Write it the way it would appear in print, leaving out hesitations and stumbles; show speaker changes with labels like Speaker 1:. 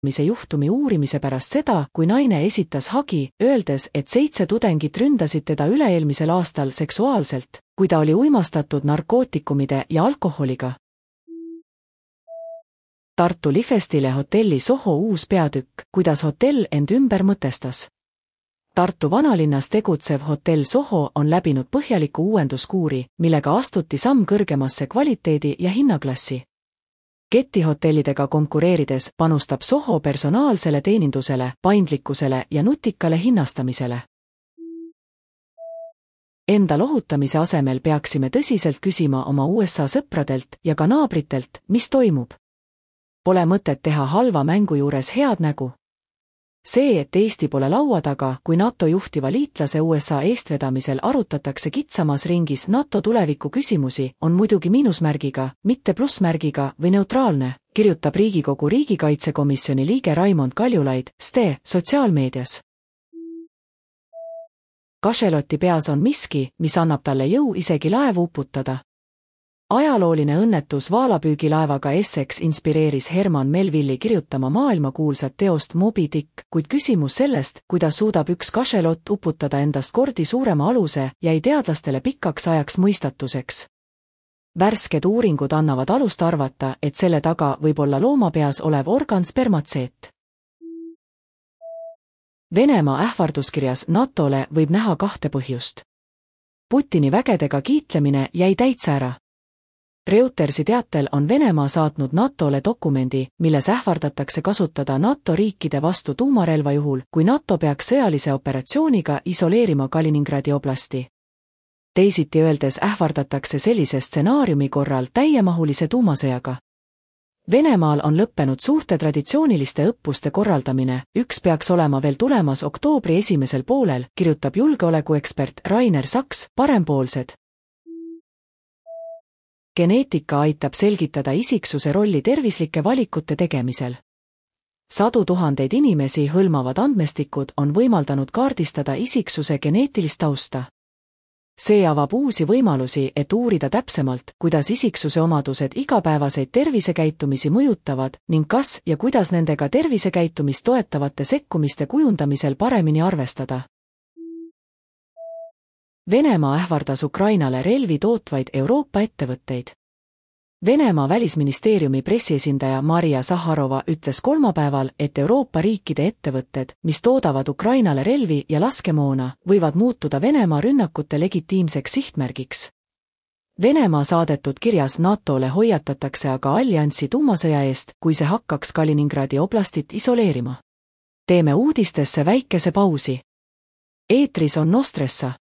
Speaker 1: mise juhtumi uurimise pärast seda, kui naine esitas hagi, öeldes, et 7 tudengit ründasid teda üle-eelmisel aastal seksuaalselt, kui ta oli uimastatud narkootikumide ja alkoholiga. Tartu Lifestyle hotelli Soho uus peatükk, kuidas hotell end ümber mõtestas. Tartu vanalinnas tegutsev hotell Soho on läbinud põhjaliku uuenduskuuri, millega astuti samm kõrgemasse kvaliteedi ja hinnaklassi. Ketihotellidega konkureerides panustab Soho personaalsele teenindusele, paindlikkusele ja nutikale hinnastamisele. Enda lohutamise asemel peaksime tõsiselt küsima oma USA sõpradelt ja ka naabritelt, mis toimub. Pole mõtet teha halva mängu juures head nägu. See, et Eesti pole laua taga, kui NATO juhtiva liitlase USA eestvedamisel arutatakse kitsamas ringis NATO tuleviku küsimusi, on muidugi miinusmärgiga, mitte plussmärgiga või neutraalne, kirjutab Riigikogu riigikaitsekomisjoni liige Raimond Kaljulaid, STE, sotsiaalmeedias. Kašeloti peas on miski, mis annab talle jõu isegi laevu uputada. Ajalooline õnnetus vaalapüügilaevaga Essex inspireeris Herman Melvilli kirjutama maailmakuulsat teost Moby Dick, kuid küsimus sellest, kuidas suudab üks kašelott uputada endast kordi suurema aluse, jäi teadlastele pikaks ajaks mõistatuseks. Värsked uuringud annavad alust arvata, et selle taga võib olla loomapeas olev organ spermatseet. Venemaa ähvarduskirjas NATOle võib näha 2 põhjust. Putini vägedega kiitlemine jäi täitsa ära. Reutersi teatel on Venemaa saatnud NATOle dokumendi, milles ähvardatakse kasutada NATO riikide vastu tuumarelva juhul, kui NATO peaks sõjalise operatsiooniga isoleerima Kaliningradi oblasti. Teisiti öeldes ähvardatakse sellise stsenaariumi korral täiemahulise tuumasõjaga. Venemaal on lõppenud suurte traditsiooniliste õppuste korraldamine, üks peaks olema veel tulemas oktoobri esimesel poolel, kirjutab julgeolekuekspert Rainer Saks, Parempoolsed. Geneetika aitab selgitada isiksuse rolli tervislike valikute tegemisel. 100 000 inimesi hõlmavad andmestikud on võimaldanud kaardistada isiksuse geneetilist tausta. See avab uusi võimalusi, et uurida täpsemalt, kuidas isiksuse omadused igapäevaseid tervisekäitumisi mõjutavad ning kas ja kuidas nendega tervisekäitumist toetavate sekkumiste kujundamisel paremini arvestada. Venemaa ähvardas Ukrainale relvi tootvaid Euroopa ettevõtteid. Venemaa välisministeeriumi pressiesindaja Maria Zaharova ütles kolmapäeval, et Euroopa riikide ettevõtted, mis toodavad Ukrainale relvi ja laskemoona, võivad muutuda Venemaa rünnakute legitiimseks sihtmärgiks. Venemaa saadetud kirjas NATOle hoiatatakse aga alliansi tuumasõja eest, kui see hakkaks Kaliningradi oblastit isoleerima. Teeme uudistesse väikese pausi. Eetris on Nostressa.